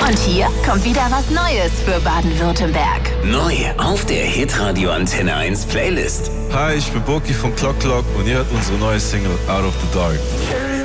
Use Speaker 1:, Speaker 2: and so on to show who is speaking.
Speaker 1: Und hier kommt wieder was Neues für Baden-Württemberg.
Speaker 2: Neu auf der Hitradio Antenne 1 Playlist.
Speaker 3: Hi, ich bin Boki von Clock Clock und ihr hört unsere neue Single Out of the Dark.